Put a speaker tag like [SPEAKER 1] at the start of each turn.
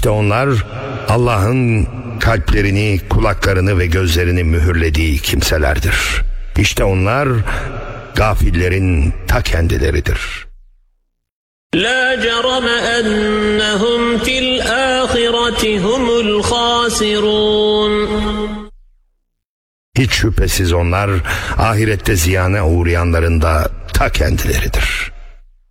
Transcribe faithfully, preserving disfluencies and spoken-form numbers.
[SPEAKER 1] İşte onlar Allah'ın kalplerini, kulaklarını ve gözlerini mühürlediği kimselerdir. İşte onlar gafillerin ta kendileridir.
[SPEAKER 2] La cerame ennehum fil ahireti humul khasirun.
[SPEAKER 1] Hiç şüphesiz onlar ahirette ziyana uğrayanların da ta kendileridir.